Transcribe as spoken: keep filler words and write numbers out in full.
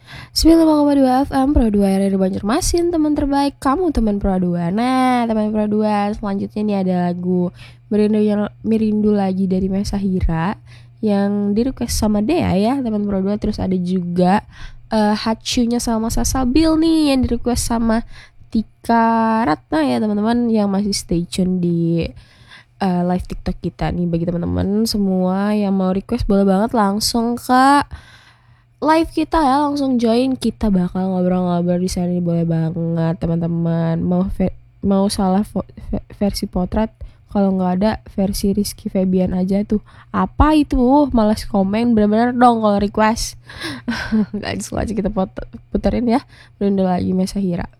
sembilan puluh lima koma dua F M Pro dua R R Banjarmasin, teman terbaik kamu, teman Pro dua. Nah, teman Pro dua, selanjutnya nih ada lagu Merindu yang Merindu lagi dari Mesahira yang di request sama Dea ya, teman Pro dua. Terus ada juga uh, Hachunya sama Sasabil nih yang di request sama Tika Ratna ya, teman-teman yang masih stay tune di uh, live TikTok kita nih. Bagi teman-teman semua yang mau request boleh banget langsung ke live kita ya, langsung join, kita bakal ngobrol-ngobrol di sana, boleh banget teman-teman. Mau ve- mau salah vo- ve- versi potret, kalau nggak ada versi Rizky Febian aja tuh. Apa itu? Malas komen, bener-bener dong kalau request. Langsung aja kita pot- puterin ya. Belum lagi Mesahira.